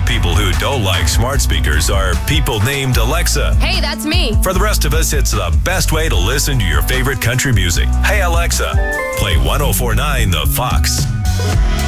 people who don't like smart speakers are people named Alexa. Hey, that's me. For the rest of us, it's the best way to listen to your favorite country music. Hey, Alexa, play 104.9 The Fox.